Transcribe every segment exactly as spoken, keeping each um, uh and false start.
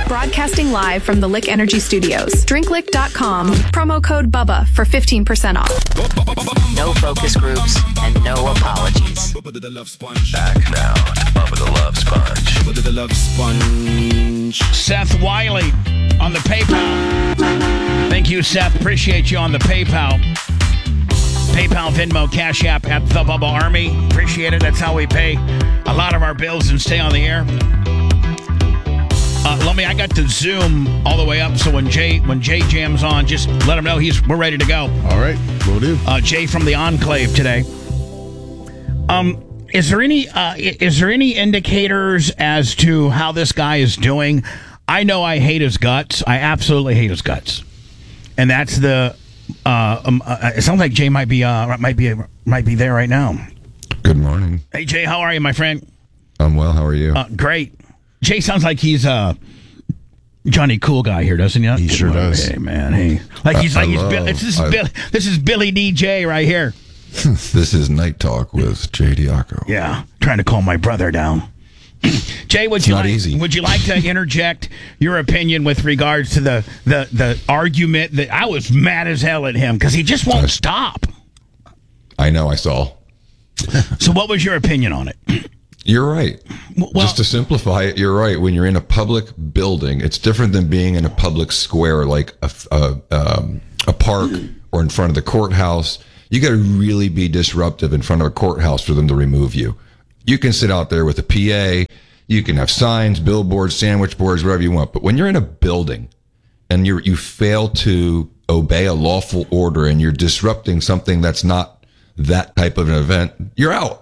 Broadcasting live from the Lick Energy Studios. drink lick dot com. Promo code BUBBA for fifteen percent off. No focus groups and no apologies. Back now to Bubba the Love Sponge. Bubba the Love Sponge. Seth Wiley on the PayPal. Thank you, Seth. Appreciate you on the PayPal. PayPal, Venmo, Cash App at the Bubba Army. Appreciate it. That's how we pay a lot of our bills and stay on the air. Uh, let me. I got the Zoom all the way up, so when Jay when Jay jams on, just let him know he's we're ready to go. All right, will do. Uh, Jay from the Enclave today. Um, is there any uh, is there any indicators as to how this guy is doing? I know I hate his guts. I absolutely hate his guts, and that's the. Uh, um, uh, it sounds like Jay might be uh, might be might be there right now. Good morning. Hey Jay, how are you, my friend? I'm well. How are you? Uh, great. Jay sounds like he's uh Johnny Cool Guy here, doesn't he? He sure does. Hey man, hey, like he's I, like I he's love, Bill, this is I, Bill, this is Billy D J right here. This is Night Talk with Jay Diaco. Yeah, trying to calm my brother down. Jay, would it's you not like, easy. would you like to interject your opinion with regards to the the, the argument that I was mad as hell at him because he just won't I, stop? I know. I saw. So, what was your opinion on it? You're right. Well, Just to simplify it, you're right. When you're in a public building, it's different than being in a public square like a a, um, a park or in front of the courthouse. You got to really be disruptive in front of a courthouse for them to remove you. You can sit out there with a P A, you can have signs, billboards, sandwich boards, whatever you want. But when you're in a building and you you fail to obey a lawful order and you're disrupting something that's not that type of an event, you're out.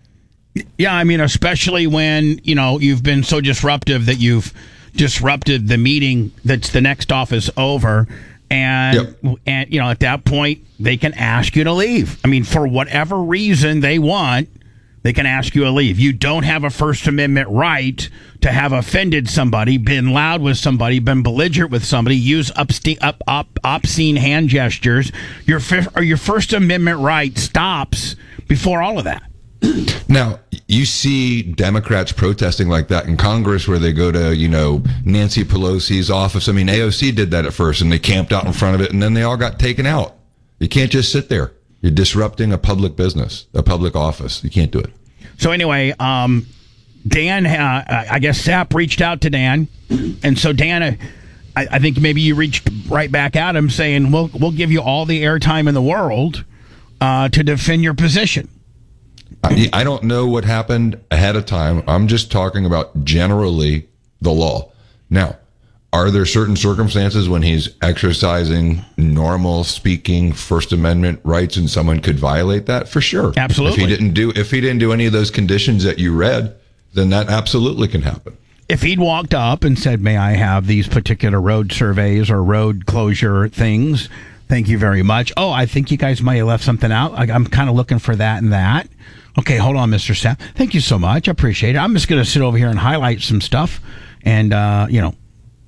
Yeah, I mean, especially when, you know, you've been so disruptive that you've disrupted the meeting that's the next office over. And, yep. and you know, at that point, they can ask you to leave. I mean, for whatever reason they want, they can ask you to leave. You don't have a First Amendment right to have offended somebody, been loud with somebody, been belligerent with somebody, use obscene, up, up, obscene hand gestures. Your, or your First Amendment right stops before all of that. Now, you see Democrats protesting like that in Congress where they go to, you know, Nancy Pelosi's office. I mean, A O C did that at first, and they camped out in front of it, and then they all got taken out. You can't just sit there. You're disrupting a public business, a public office. You can't do it. So anyway, um, Dan, uh, I guess Sapp reached out to Dan, and so Dan, uh, I, I think maybe you reached right back at him saying, we'll, we'll give you all the airtime in the world uh, to defend your position. I, I don't know what happened ahead of time. I'm just talking about generally the law. Now, are there certain circumstances when he's exercising normal speaking First Amendment rights and someone could violate that? For sure. Absolutely. If he didn't do if he didn't do any of those conditions that you read, then that absolutely can happen. If he'd walked up and said, may I have these particular road surveys or road closure things? Thank you very much. Oh, I think you guys might have left something out. I, I'm kind of looking for that and that. Okay, hold on, Mister Sapp. Thank you so much. I appreciate it. I'm just going to sit over here and highlight some stuff. And, uh, you know,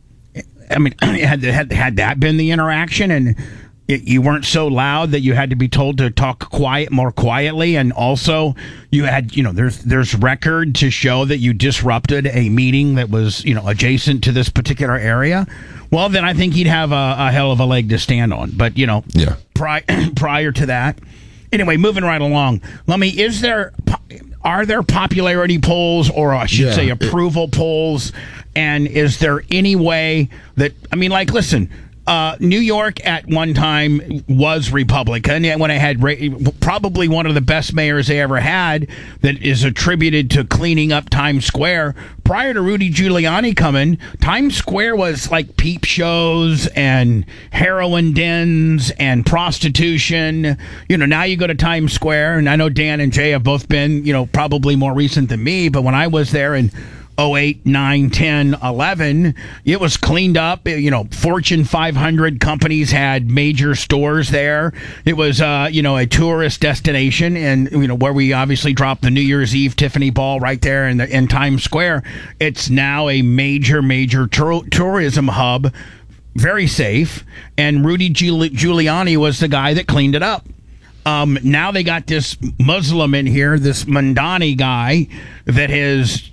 I mean, had, had, had that been the interaction and it, you weren't so loud that you had to be told to talk quiet, more quietly. And also you had, you know, there's, there's record to show that you disrupted a meeting that was, you know, adjacent to this particular area. Well, then I think he'd have a, a hell of a leg to stand on. But, you know, yeah. pri- prior to that. Anyway, moving right along. Let me, is there, are there popularity polls or I should yeah, say approval it, polls? And is there any way that, I mean, like, listen, uh, New York at one time was Republican when it had ra- probably one of the best mayors they ever had that is attributed to cleaning up Times Square. Prior to Rudy Giuliani coming, Times Square was like peep shows and heroin dens and prostitution. You know, now you go to Times Square, and I know Dan and Jay have both been, you know, probably more recent than me, but when I was there in oh eight, nine, ten, eleven, it was cleaned up. You know, Fortune five hundred companies had major stores there. It was, uh, you know, a tourist destination, and, you know, where we obviously dropped the New Year's Eve Tiffany ball right there in, the, in Times Square. It's now a major, major tur- tourism hub, very safe, and Rudy Giul- Giuliani was the guy that cleaned it up. Um, now they got this Muslim in here, this Mandani guy that has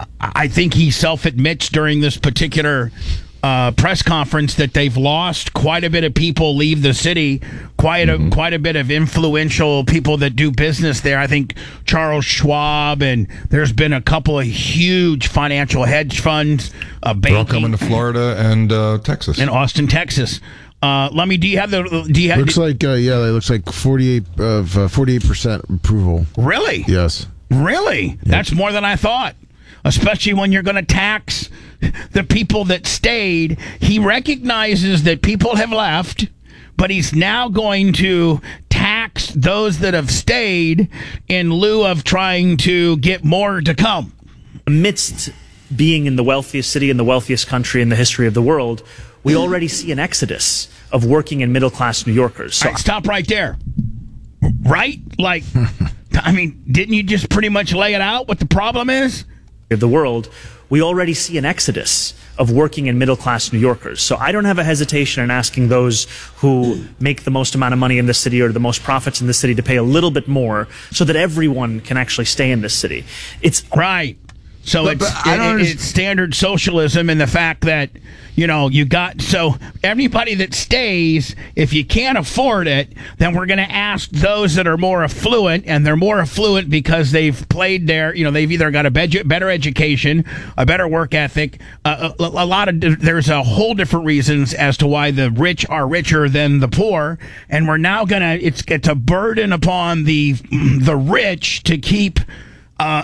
I think he self-admits during this particular uh, press conference that they've lost quite a bit of people leave the city, quite a, mm-hmm. quite a bit of influential people that do business there. I think Charles Schwab, and there's been a couple of huge financial hedge funds. Uh, They're all coming to Florida and uh, Texas. And Austin, Texas. Uh, let me. Do you have the? Do you have? Looks like uh, yeah, it looks like forty-eight of uh, forty-eight percent approval. Really? Yes. Really? Yep. That's more than I thought. Especially when you're going to tax the people that stayed. He recognizes that people have left, but he's now going to tax those that have stayed in lieu of trying to get more to come. Amidst being in the wealthiest city in the wealthiest country in the history of the world, we already see an exodus of working and middle-class New Yorkers. So right, stop right there. Right? Like, I mean, didn't you just pretty much lay it out what the problem is? Of the world, we already see an exodus of working and middle-class New Yorkers. So I don't have a hesitation in asking those who make the most amount of money in the city or the most profits in the city to pay a little bit more so that everyone can actually stay in this city. It's right. So but, it's, but I don't it, it's standard socialism in the fact that, you know, you got, so everybody that stays, if you can't afford it, then we're going to ask those that are more affluent, and they're more affluent because they've played their, you know, they've either got a bedu- better education, a better work ethic, uh, a, a lot of, there's a whole different reasons as to why the rich are richer than the poor, and we're now going to, it's, it's a burden upon the, the rich to keep Uh,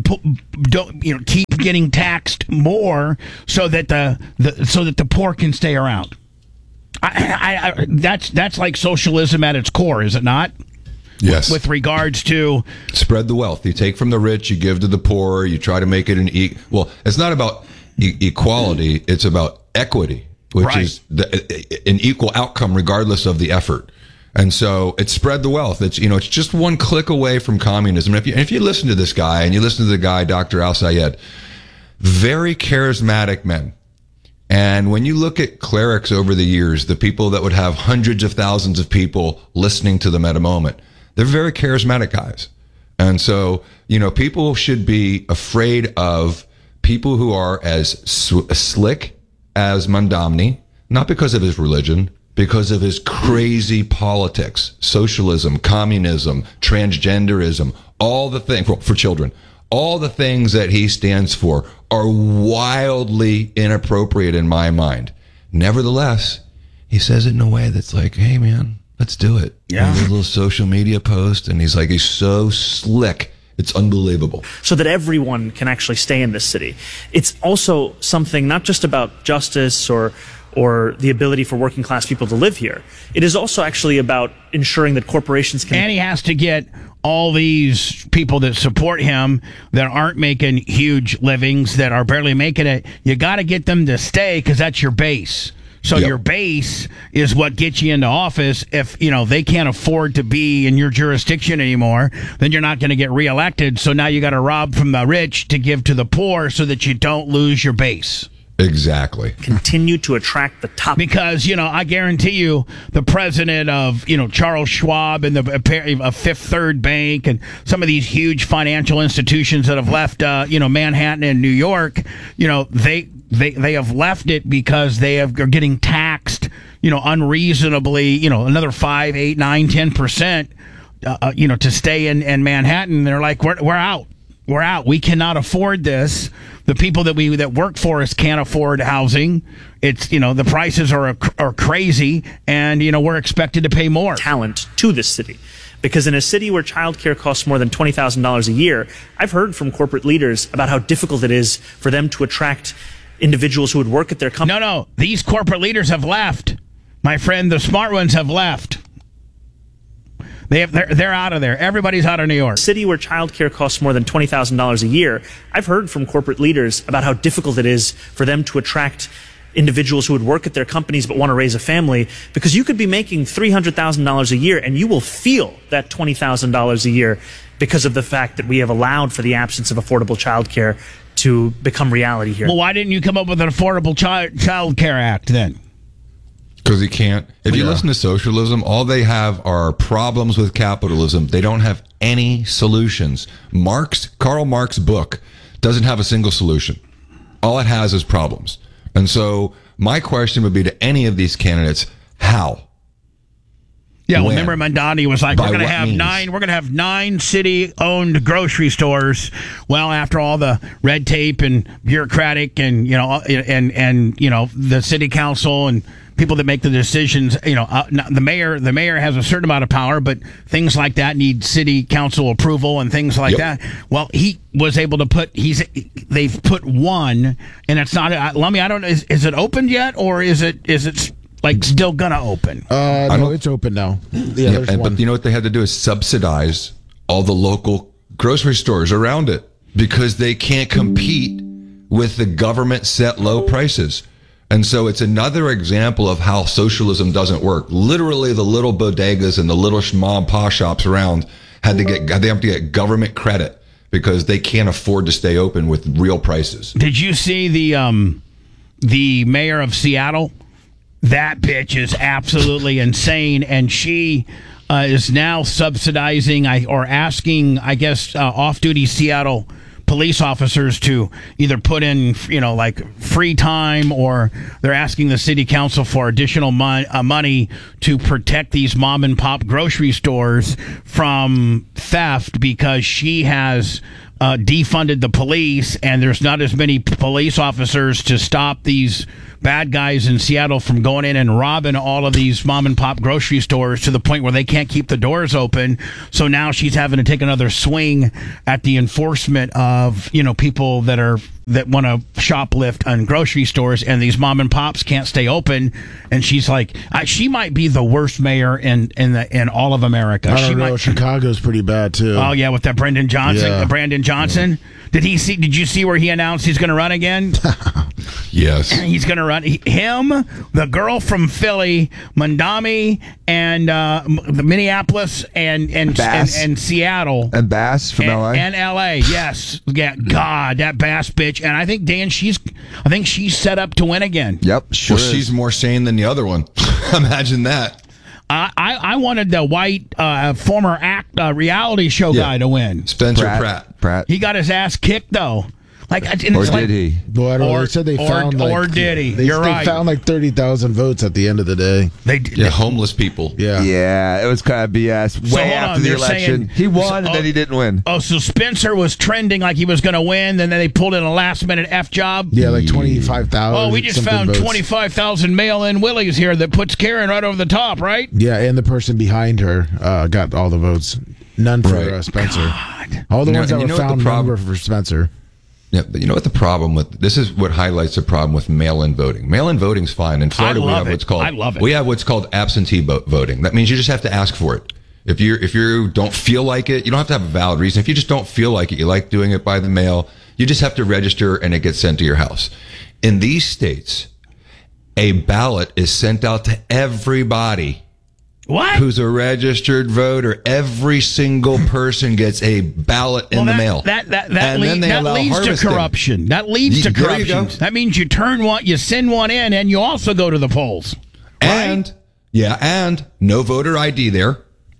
don't, you know, keep getting taxed more so that the, the so that the poor can stay around. I, I, I, that's that's like socialism at its core, is it not? Yes. With, with regards to spread the wealth, you take from the rich, you give to the poor. You try to make it an e- well. It's not about e- equality; it's about equity, which right. is the, an equal outcome regardless of the effort. And so it's spread the wealth. It's, you know, it's just one click away from communism. And if you, if you listen to this guy and you listen to the guy, Doctor Al-Sayed, very charismatic men. And when you look at clerics over the years, the people that would have hundreds of thousands of people listening to them at a moment, they're very charismatic guys. And so, you know, people should be afraid of people who are as sw- slick as Mondamni, not because of his religion, because of his crazy politics, socialism, communism, transgenderism, all the things for, for children, all the things that he stands for are wildly inappropriate in my mind. Nevertheless, he says it in a way that's like, hey, man, let's do it. Yeah. And a little social media post, and he's like, he's so slick. It's unbelievable. So that everyone can actually stay in this city. It's also something not just about justice or or the ability for working class people to live here. It is also actually about ensuring that corporations can... And he has to get all these people that support him that aren't making huge livings, that are barely making it. You got to get them to stay because that's your base. So yep. Your base is what gets you into office. If, you know, they can't afford to be in your jurisdiction anymore, then you're not going to get reelected. So now you got to rob from the rich to give to the poor so that you don't lose your base. Exactly. Continue to attract the top. Because, you know, I guarantee you the president of, you know, Charles Schwab and the uh, Fifth Third Bank and some of these huge financial institutions that have left, uh, you know, Manhattan and New York, you know, they they they have left it because they have, are getting taxed, you know, unreasonably, you know, another five, eight, nine, ten percent, uh, you know, to stay in, in Manhattan. They're like, we're we're out. We're out. We cannot afford this. The people that we that work for us can't afford housing. It's, you know, the prices are are crazy, and, you know, we're expected to pay more. Talent to this city. Because in a city where childcare costs more than twenty thousand dollars a year, I've heard from corporate leaders about how difficult it is for them to attract individuals who would work at their company. No, no. These corporate leaders have left. My friend, the smart ones have left. They have, they're, they're out of there. Everybody's out of New York. A city where childcare costs more than twenty thousand dollars a year, I've heard from corporate leaders about how difficult it is for them to attract individuals who would work at their companies but want to raise a family, because you could be making three hundred thousand dollars a year and you will feel that twenty thousand dollars a year because of the fact that we have allowed for the absence of affordable childcare to become reality here. Well, why didn't you come up with an Affordable Child Child Care Act then? Because he can't. If you Yeah. listen to socialism, all they have are problems with capitalism. They don't have any solutions. Marx, Karl Marx's book doesn't have a single solution. All it has is problems. And so my question would be to any of these candidates, how? Yeah, well, When? remember Mandani was like, By we're going to what have means? nine. We're going to have nine city-owned grocery stores. Well, after all the red tape and bureaucratic, and you know, and and you know, the city council and people that make the decisions, you know, uh, the mayor. The mayor has a certain amount of power, but things like that need city council approval and things like Yep. that. Well, he was able to put. He's they've put one, and it's not. Uh, Lummy, I don't know. Is, is it opened yet, or is it is it like still gonna open? Uh, no, don't- it's open now. Yeah, Yeah, there's and, one. but you know what they had to do is subsidize all the local grocery stores around it because they can't compete with the government set low prices. And so it's another example of how socialism doesn't work. Literally, the little bodegas and the little mom and pop shops around had to get they have to get government credit because they can't afford to stay open with real prices. Did you see the um the mayor of Seattle? That bitch is absolutely insane, and she uh, is now subsidizing I, or asking, I guess, uh, off-duty Seattle police officers to either put in, you know, like free time, or they're asking the city council for additional mon- uh, money to protect these mom and pop grocery stores from theft because she has uh, defunded the police, and there's not as many police officers to stop these bad guys in Seattle from going in and robbing all of these mom and pop grocery stores to the point where they can't keep the doors open. So now she's having to take another swing at the enforcement of, you know, people that are that want to shoplift on grocery stores, and these mom and pops can't stay open. And she's like, I, she might be the worst mayor in in the in all of America. I she don't know. might, Chicago's pretty bad too. Oh yeah, with that Brendan Johnson. Yeah. Uh, Brandon Johnson. Yeah. Did he see? Did you see where he announced he's going to run again? Yes. He's going to run. He, him, the girl from Philly, Mandami, and uh, the Minneapolis, and and, and Bass. and Seattle, And Bass from and, L A. and L A. Yes, yeah. God, that Bass bitch. And I think Dan, she's, I think she's set up to win again. Yep, sure. Well, is. she's more sane than the other one. Imagine that. I, I I wanted the white uh, former act uh, reality show Yeah. guy to win. Spencer Pratt. Pratt. Pratt. He got his ass kicked though. Like, and Or it's did like, he? Boy, I don't know. Or- They said they or- found like, or did he? They, You're they right. found like thirty thousand votes at the end of the day. They, Yeah, homeless people. Yeah. Yeah, it was kind of B S. Way So hold after on, the they're election, saying- he won, so- and oh, then he didn't win. Oh, so Spencer was trending like he was going to win, and then they pulled in a last minute F job? Yeah, like twenty-five thousand. Oh, we just found twenty-five thousand mail-in Willies here that puts Karen right over the top, right? Yeah, and the person behind her uh, got all the votes. None for Right. uh, Spencer. All the No, ones that and you were know what the found none problem- were for Spencer. Yeah, but you know what the problem with this is? What highlights the problem with mail-in voting? Mail-in voting's fine. In Florida, we love have it. what's called I love it. we have what's called absentee bo- voting. That means you just have to ask for it. If you if you don't feel like it, you don't have to have a valid reason. If you just don't feel like it, you like doing it by the mail, you just have to register and it gets sent to your house. In these states, a ballot is sent out to everybody What? who's a registered voter. Every single person gets a ballot in well, the that, mail. That that that, And lead- then they that allow leads to harvesting. corruption. That leads to There you go. corruption. That means you turn one, you send one in, and you also go to the polls. And yeah, and no voter I D there.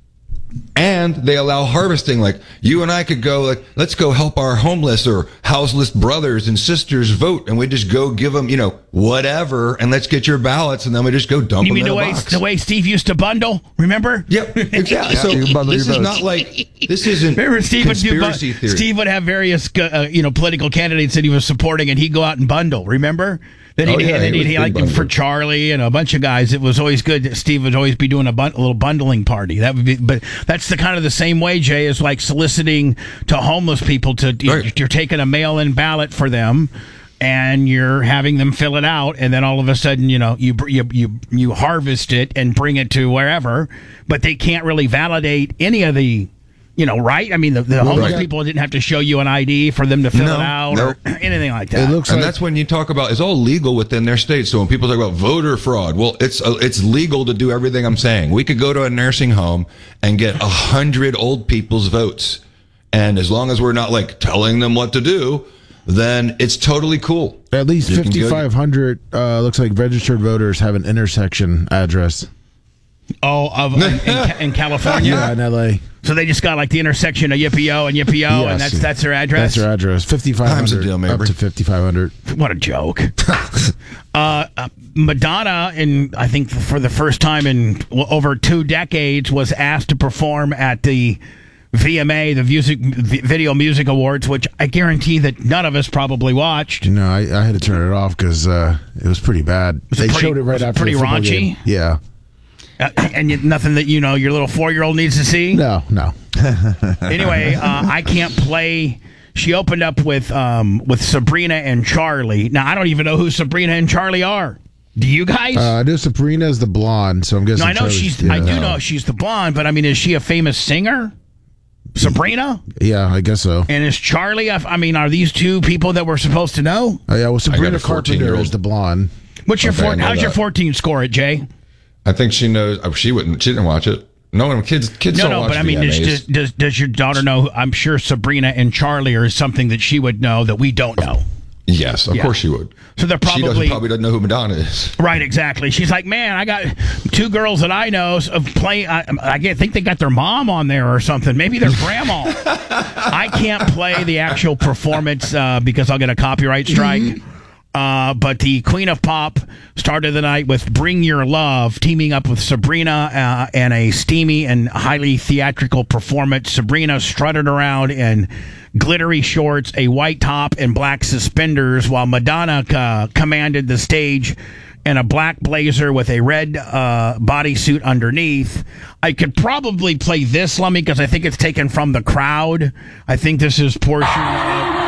And they allow harvesting. Like you and I could go, like, let's go help our homeless or houseless brothers and sisters vote, and we just go give them, you know, whatever, and let's get your ballots, and then we just go dump You them mean in the a way box. the way Steve used to bundle? Remember? Yep, exactly. Yeah, so you can bundle this your is votes. not like this isn't Remember, Steve would, do bu- conspiracy theory. Steve would have various, uh, you know, political candidates that he was supporting, and he'd go out and bundle. Remember? Then he'd, Oh, yeah, and then he he'd, was he a like big for bundler. Charlie and a bunch of guys. It was always good that Steve would always be doing a, bun- a little bundling party. That would be, but that's the kind of the same way, Jay, is like soliciting to homeless people to Right. you're taking a mail-in ballot for them. And you're having them fill it out, and then all of a sudden, you know, you you you you harvest it and bring it to wherever, but they can't really validate any of the, you know, right? I mean, the, the homeless right. people didn't have to show you an I D for them to fill No, it out no. or anything like that. It looks And like that's when you talk about it's all legal within their state. So when people talk about voter fraud, well, it's uh, it's legal to do everything I'm saying. We could go to a nursing home and get a hundred old people's votes, and as long as we're not like telling them what to do, then it's totally cool. at least You can go- fifty-five hundred uh, looks like registered voters have an intersection address. Oh, of in, in, in California? Yeah, in L A. So they just got like the intersection of Yippee-O and Yippee-O, Yes. and that's that's their address? That's their address. fifty-five Time's a hundred deal, up Mabry. to fifty-five hundred. What a joke. uh, uh, Madonna, in I think for the first time in well, over two decades, was asked to perform at the V M A, the music, v- Video Music Awards, which I guarantee that none of us probably watched. No, I, I had to turn it off because uh, it was pretty bad. Was it They pretty- showed it right was it after pretty the football raunchy? game. Yeah. Uh, and yet nothing that, you know, your little four-year-old needs to see? No, no. Anyway, uh, I can't play. She opened up with um, with Sabrina and Charlie. Now, I don't even know who Sabrina and Charlie are. Do you guys? Uh, I know Sabrina's the blonde, so I'm guessing. no, I know Charlie's- she's. yeah. I do know she's the blonde, but I mean, is she a famous singer? Sabrina? Yeah, I guess so. And is Charlie? a- I mean, are these two people that we're supposed to know? Oh, yeah, well, I Sabrina got a Carpenter fourteen-year-old. is the blonde. What's your Okay, four, I know how's your that. fourteen score it, Jay? I think she knows. Oh, she wouldn't. She didn't watch it. No one. Kids. Kids No, don't no, watch but I mean, does, V M As. does, does does your daughter know? I'm sure Sabrina and Charlie are something that she would know that we don't know. Yes, of Yeah. course she would. So they're she doesn't, probably probably doesn't know who Madonna is. right. Exactly. She's like, man, I got two girls that I know of playing. I, I get- think they got their mom on there or something. Maybe their grandma. I can't play the actual performance uh, because I'll get a copyright strike. Uh, but the Queen of Pop started the night with Bring Your Love, teaming up with Sabrina uh, and a steamy and highly theatrical performance. Sabrina strutted around in glittery shorts, a white top, and black suspenders, while Madonna uh, commanded the stage in a black blazer with a red uh, bodysuit underneath. I could probably play this, Lummy, because I think it's taken from the crowd. I think this is portion of...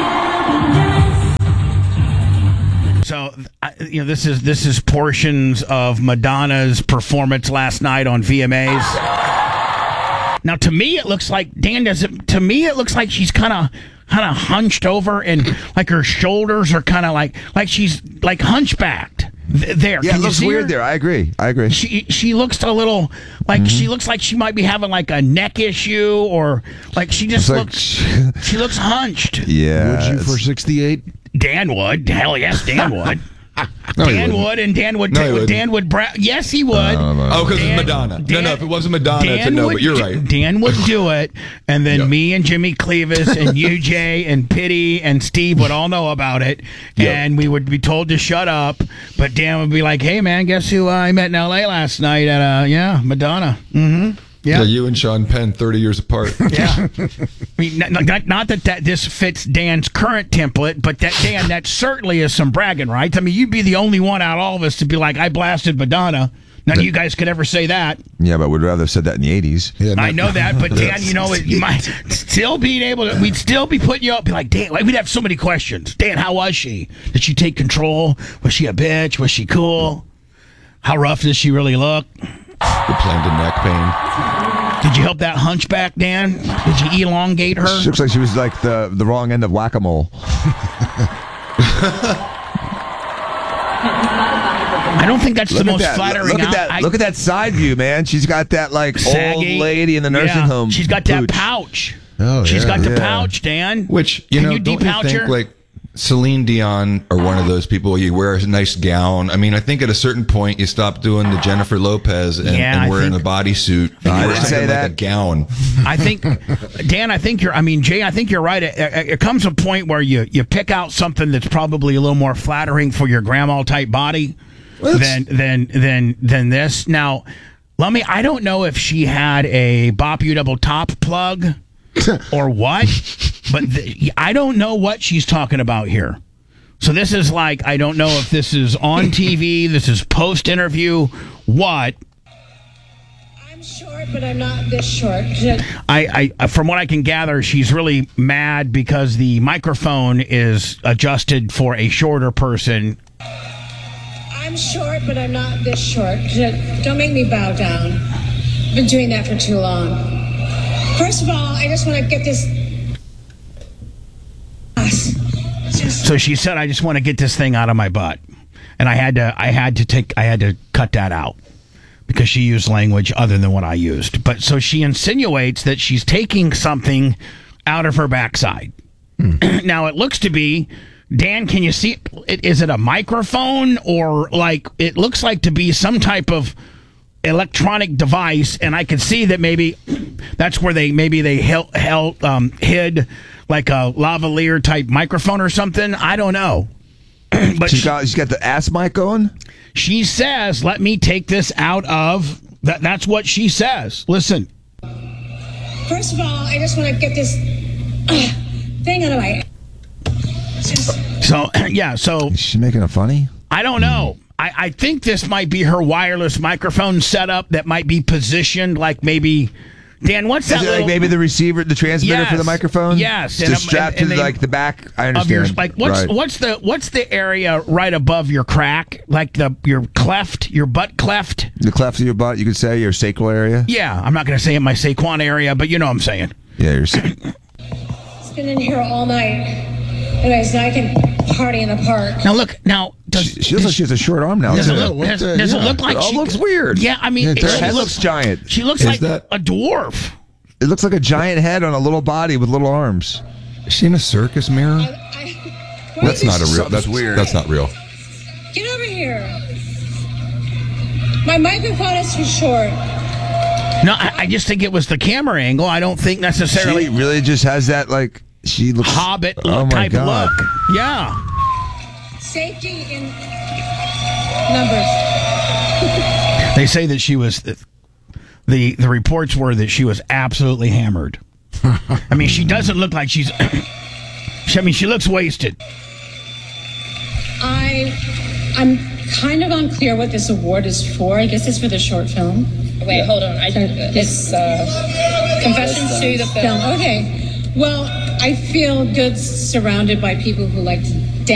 So, I- you know, this is this is portions of Madonna's performance last night on V M As. Now, to me, it looks like Dan does it. To me, it looks like she's kind of kind of hunched over, and like her shoulders are kind of like like she's like hunchbacked. Th- There, Yeah, Can it you looks see weird her? there. I agree. I agree. She she looks a little like she looks like she might be having like a neck issue, or like she just It's like- looks she looks hunched. yeah. Would you it's- for sixty-eight? Dan would. Hell yes, Dan would. No, he Dan wouldn't. would, and Dan would. No, he ta- wouldn't. Dan would. Bra- yes, he would. Oh, because Dan- it's Madonna. Dan- no, no, if it wasn't Madonna, it's a Dan no, would but you're do- right. Dan would do it, and then Yep. me and Jimmy Clevis and you, Jay, and Pitty and Steve would all know about it, Yep. and we would be told to shut up. But Dan would be like, "Hey, man, guess who uh, I met in L A last night at uh, yeah, Madonna." Mm-hmm. Yeah. Yeah. you and Sean Penn, thirty years apart. Yeah. I mean, not, not, not that, that this fits Dan's current template, but that Dan, that certainly is some bragging rights. I mean, you'd be the only one out of all of us to be like, I blasted Madonna. None of you guys could ever say that. Yeah, but we'd rather have said that in the eighties. Yeah, no- I know that, but Dan, you know, you might still be able to, we'd still be putting you up, be like, Dan, we'd have so many questions. Dan, how was she? Did she take control? Was she a bitch? Was she cool? How rough does she really look? We're playing to neck pain. Did you help that hunchback, Dan? Did you elongate her? She looks like she was like the the wrong end of whack-a-mole. I don't think that's Look the at most that. flattering. Look at out- that. I- Look at that side view, man. She's got that like saggy. old lady in the nursing Yeah. home. She's got that pooch. pouch. Oh, She's yeah. got the Yeah. pouch, Dan. Which, you Can know, you don't you depouch think, her? like, Celine Dion or one of those people, you wear a nice gown. I mean, I think at a certain point you stop doing the Jennifer Lopez and, Yeah, and I wearing think- a bodysuit. I You wear didn't say something that. Like a gown. I think, Dan, I think you're, I mean, Jay, I think you're right. It, it, it comes a point where you, you pick out something that's probably a little more flattering for your grandma type body than, than, than, than this. Now, let me, I don't know if she had a Bop U double top plug or what, but the, I don't know what she's talking about here. So this is like, I don't know if this is on T V, this is post interview, what. I'm short, but I'm not this short. I, I, from what I can gather, she's really mad because the microphone is adjusted for a shorter person. I'm short, but I'm not this short. Don't make me bow down. I've been doing that for too long. First of all, I just want to get this. Just So she said, "I just want to get this thing out of my butt," and I had to, I had to take, I had to cut that out because she used language other than what I used. But so she insinuates that she's taking something out of her backside. Now it looks to be, Dan, can you see it? Is it a microphone or like it looks like to be some type of electronic device, and I could see that maybe that's where they maybe they held, held um, hid like a lavalier type microphone or something. I don't know. But she's she, got she's got the ass mic going. She says, "Let me take this out of." That, that's what she says. Listen. First of all, I just want to get this uh, thing out of my. Just... So yeah, so is she making a funny? I don't know. I, I think this might be her wireless microphone setup that might be positioned like maybe. Dan, what's that? Is it little, like maybe the receiver, the transmitter yes, for the microphone? Yes, just strapped and, and to they, like the back. I understand. Of your, like what's right. what's the what's the area right above your crack, like the your cleft, your butt cleft? The cleft of your butt, you could say, your sacral area. Yeah, I'm not going to say in my Saquon area, but you know what I'm saying. Yeah, you're. It's been in here all night. Anyways, now I can party in the park. Now look, now does she, she looks like she has a short arm now. Does, it too. look, does, does yeah. it look like it all she looks weird? Yeah, I mean, yeah, it, her she head looks looks giant. She looks Is like that- a dwarf. It looks like a giant head on a little body with little arms. Is she in a circus mirror? I, I, That's not a real. Something's That's weird. That's not real. Get over here. My microphone is too short. No, I, I just think it was the camera angle. I don't think necessarily She really just has that like she looks Hobbit oh look my type God. look. Yeah. Safety in numbers. They say that she was the the reports were that she was absolutely hammered. I mean, she doesn't look like she's. I mean, she looks wasted. I, I'm kind of unclear what this award is for. I guess it's for the short film. Wait, hold on. I, it's uh, Confessions to the Film. Film. Okay. Well, I feel good surrounded by people who like to